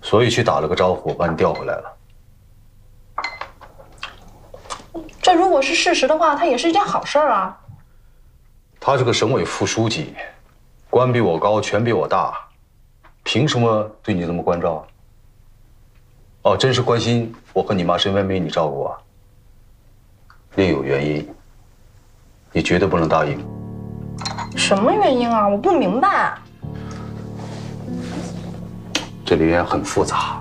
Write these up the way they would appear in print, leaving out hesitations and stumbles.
所以去打了个招呼，把你调回来了。 这如果是事实的话，他也是一件好事啊。 他是个省委副书记，官比我高，权比我大，凭什么对你这么关照啊？哦，真是关心我和你妈身边没你照顾啊？另有原因，你绝对不能答应。 什么原因啊？我不明白。 这里面很复杂。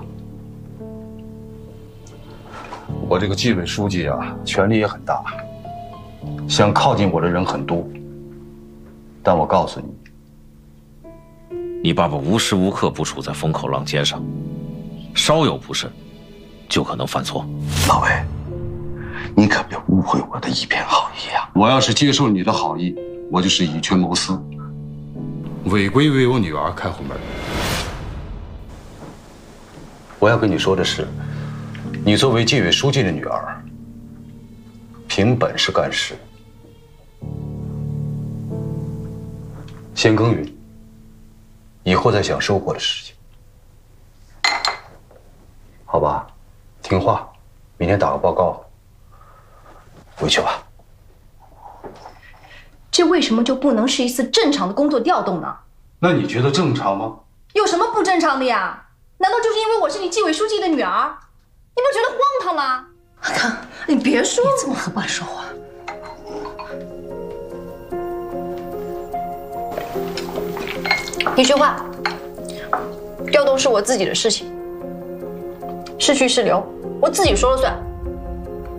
我这个纪委书记啊，权力也很大，想靠近我的人很多。但我告诉你， 你爸爸无时无刻不处在风口浪尖上，稍有不慎，就可能犯错。 老魏，你可别误会我的一片好意啊！ 我要是接受你的好意，我就是以权谋私，违规为我女儿开后门。我要跟你说的是，你作为纪委书记的女儿，凭本事干事，先耕耘，以后再想收获的事情，好吧？听话，明天打个报告，回去吧。 这为什么就不能是一次正常的工作调动呢？ 那你觉得正常吗？ 有什么不正常的呀？难道就是因为我是你纪委书记的女儿？你不觉得荒唐吗？阿康，你别说，你这么和爸说话。一句话，调动是我自己的事情，是去是留，我自己说了算。